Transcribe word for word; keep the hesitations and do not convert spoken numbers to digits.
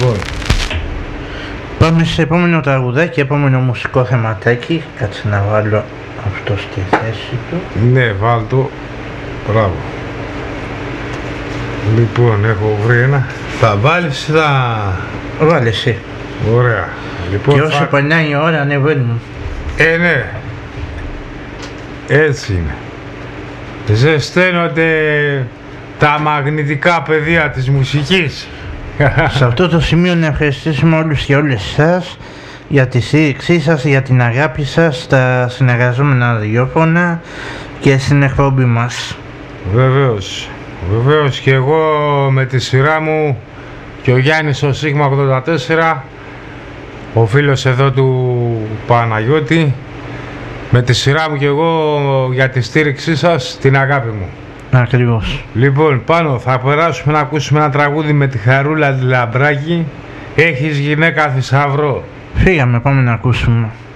Λοιπόν, πάμε σε επόμενο τραγουδάκι, επόμενο μουσικό θεματάκι. Κάτσε να βάλω αυτό στη θέση του. ναι, βάλτο. Μπράβο. Λοιπόν, έχω βρει ένα. Θα βάλεις, θα... Βάλε εσύ. Ωραία. Λοιπόν, Και όσο θα... περνάει η ώρα ανεβαίνουμε. Ε, ναι. Έτσι είναι. Ζεσταίνονται τα μαγνητικά πεδία της μουσικής. Σε αυτό το σημείο να ευχαριστήσουμε όλους και όλες εσάς για τη στήριξή σας, για την αγάπη σας στα συνεργαζόμενα ραδιόφωνα και στην εκπομπή μας. Βεβαίως. Βεβαίως και εγώ με τη σειρά μου και ο Γιάννης ο Σίγμα ογδόντα τέσσερα, ο φίλος εδώ του Παναγιώτη, με τη σειρά μου και εγώ για τη στήριξή σας, την αγάπη μου. Ακριβώς. Λοιπόν, πάνω θα περάσουμε να ακούσουμε ένα τραγούδι με τη Χαρούλα τη Λαμπράκη. Έχεις γυναίκα θησαυρό. Φύγαμε, πάμε να ακούσουμε.